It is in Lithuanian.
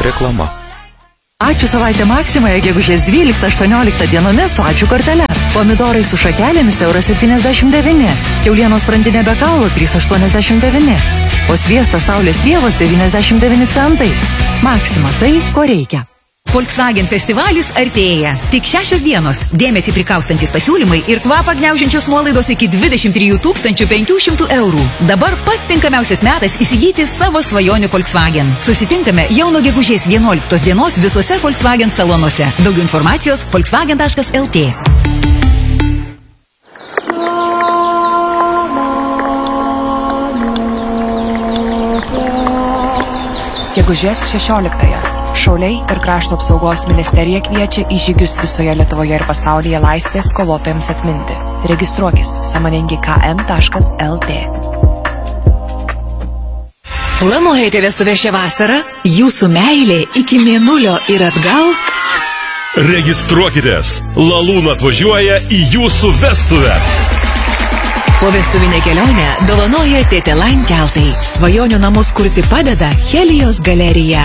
Reklama. Ačiū savaitę Maksimoje gegužės 12-18 dienomis su ačiū kortele. Pomidorai su šakelėmis €1,79, kiaulienos sprandinė be kaulo €3,89, o sviestas saulės pievos 99 centai. Maksima tai, ko reikia. Volkswagen festivalis artėja. Tik 6 dienos. Dėmesį prikaustantis pasiūlymai ir kvapą gniaužiančios nuolaidos iki 23 500 €. Dabar pats tinkamiausias metas įsigyti savo svajonių Volkswagen. Susitinkame jau nuo gegužės 11 dienos visuose Volkswagen salonuose. Daugiau informacijos volkswagen.lt. Gegužės 16. Šauliai ir krašto apsaugos ministerija kviečia į žygius visoje Lietuvoje ir pasaulyje laisvės kovotojams atminti. Registruokis samoningi.km.lt. Planuojate vestuvę šią vasarą? Jūsų meilė iki mėnulio ir atgal? Registruokitės! Lalūna atvažiuoja į jūsų vestuves. Po vestuvinę kelionę dovanoja Tėtė Line keltai. Svajonių namus kurti padeda Helijos galerija.